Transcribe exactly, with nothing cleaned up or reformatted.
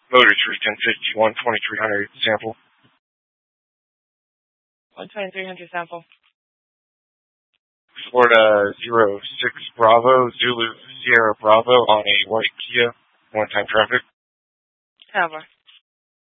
Motor three ten fifty-one twenty-three hundred sample. one twenty-three hundred sample. Florida zero six Bravo, Zulu Sierra Bravo on a white Kia, one-time traffic. Over.